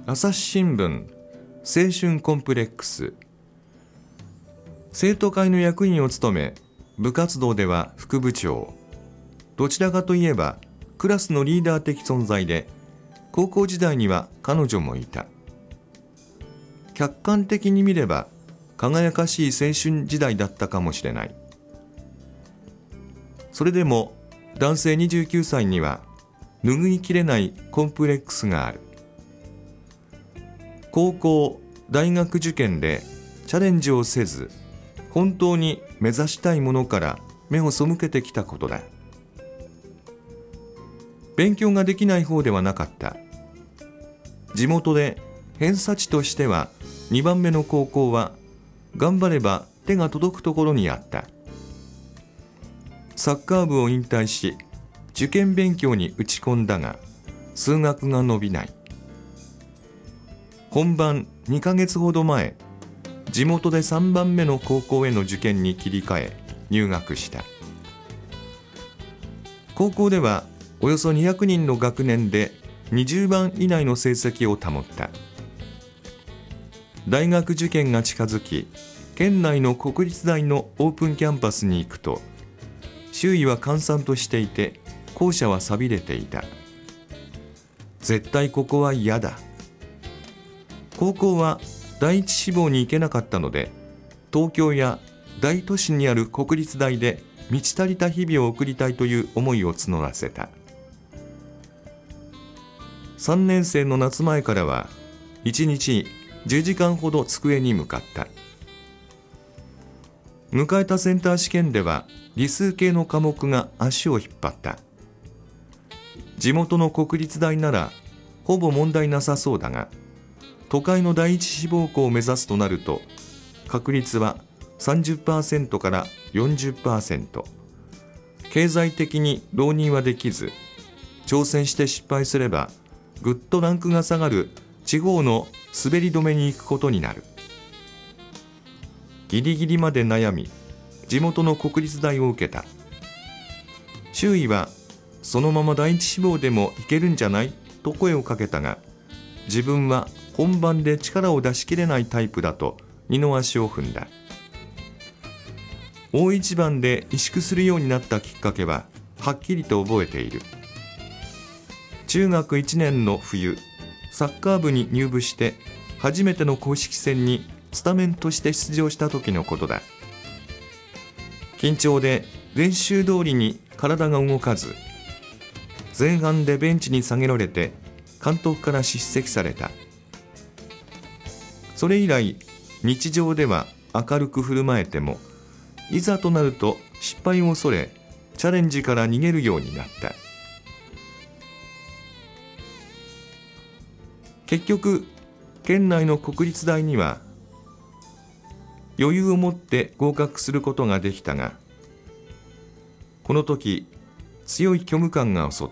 朝日新聞青春コンプレックス。生徒会の役員を務め、部活動では副部長。どちらかといえばクラスのリーダー的存在で、高校時代には彼女もいた。客観的に見れば輝かしい青春時代だったかもしれない。それでも男性29歳には拭いきれないコンプレックスがある。高校、大学受験でチャレンジをせず、本当に目指したいものから目を背けてきたことだ。勉強ができない方ではなかった。地元で偏差値としては2番目の高校は、頑張れば手が届くところにあった。サッカー部を引退し、受験勉強に打ち込んだが、数学が伸びない。本番2ヶ月ほど前、地元で3番目の高校への受験に切り替え、入学した。高校ではおよそ200人の学年で20番以内の成績を保った。大学受験が近づき、県内の国立大のオープンキャンパスに行くと、周囲は閑散としていて、校舎は寂れていた。絶対ここは嫌だ。高校は第一志望に行けなかったので、東京や大都市にある国立大で満ち足りた日々を送りたいという思いを募らせた。3年生の夏前からは1日10時間ほど机に向かった。迎えたセンター試験では理数系の科目が足を引っ張った。地元の国立大ならほぼ問題なさそうだが、都会の第一志望校を目指すとなると、確率は 30% から 40%。経済的に浪人はできず、挑戦して失敗すればぐっとランクが下がる地方の滑り止めに行くことになる。ギリギリまで悩み、地元の国立大を受けた。周囲はそのまま第一志望でもいけるんじゃないと声をかけたが、自分は本番で力を出し切れないタイプだと二の足を踏んだ。大一番で萎縮するようになったきっかけははっきりと覚えている。中学1年の冬、サッカー部に入部して初めての公式戦にスタメンとして出場した時のことだ。緊張で練習通りに体が動かず、前半でベンチに下げられて監督から叱責された。それ以来、日常では明るく振る舞えても、いざとなると失敗を恐れ、チャレンジから逃げるようになった。結局、県内の国立大には余裕を持って合格することができたが、この時、強い虚無感が襲った。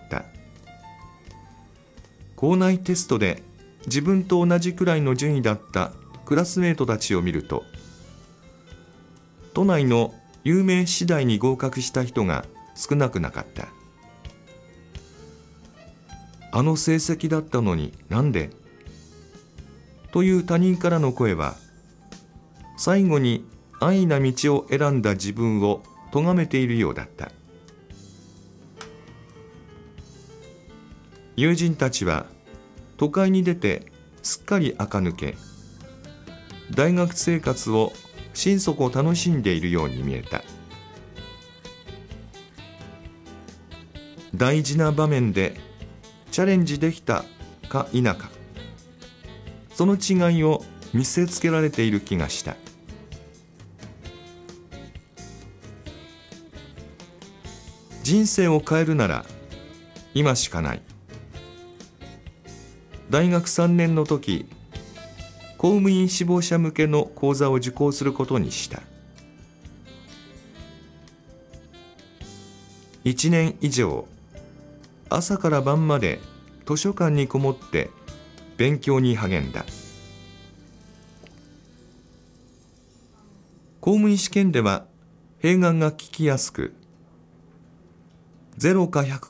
校内テストで自分と同じくらいの順位だったクラスメートたちを見ると、都内の有名私大に合格した人が少なくなかった。あの成績だったのになんで？という他人からの声は、最後に安易な道を選んだ自分を咎めているようだった。友人たちは都会に出てすっかり垢抜け、大学生活を心底楽しんでいるように見えた。大事な場面でチャレンジできたか否か、その違いを見せつけられている気がした。人生を変えるなら今しかない。大学3年の時、公務員志望者向けの講座を受講することにした。1年以上、朝から晩まで図書館にこもって勉強に励んだ。公務員試験では併願が聞きやすく、0か100